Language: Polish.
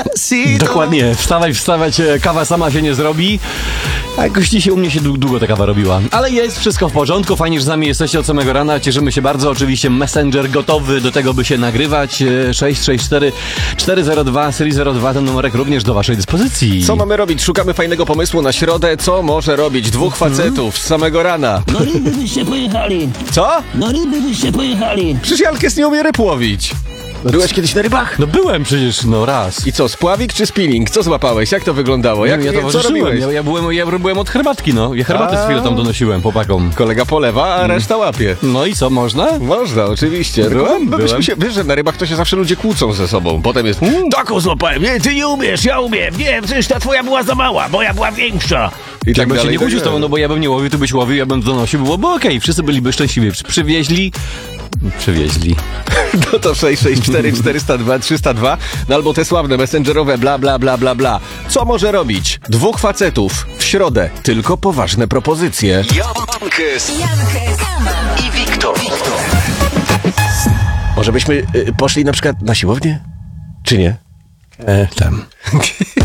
Dokładnie, wstawać, kawa sama się nie zrobi. A jakoś dzisiaj u mnie się długo ta kawa robiła. Ale jest wszystko w porządku, fajnie, że z nami jesteście od samego rana. Cieszymy się bardzo. Oczywiście Messenger gotowy do tego, by się nagrywać. 664 402 02, ten numerek również do waszej dyspozycji. Co mamy robić? Szukamy fajnego pomysłu na środę. Co może robić dwóch facetów z samego rana? No ryby byście pojechali. Co? No ryby byście pojechali. Przecież Jalkes nie umie ryb łowić. Byłeś kiedyś na rybach? No byłem przecież, raz. I co, spławik czy spinning? Co złapałeś? Jak to wyglądało? Ja Co towarzyszyłem, robiłeś? ja byłem od herbatki, no. Ja herbatę z chwilą tam donosiłem chłopakom. Kolega polewa, a reszta łapie. No i co, można? Można, oczywiście. Byłem. Wiesz, że na rybach to się zawsze ludzie kłócą ze sobą. Potem jest... Taką złapałem. Nie, ty nie umiesz, ja umiem. Nie, przecież ta twoja była za mała, moja była większa. I tak Jakbym się dalej, nie kłócił z tak tobą, no bo ja bym nie łowił, ty byś łowił, ja bym donosił, byłoby okej. Wszyscy byliby szczęśliwi. Przywieźli. No to 664 402 302, no albo te sławne messengerowe bla bla bla bla bla. Co może robić dwóch facetów w środę? Tylko poważne propozycje. Jalkes i Wiktor. Może byśmy poszli na przykład na siłownię? Czy nie? Tam.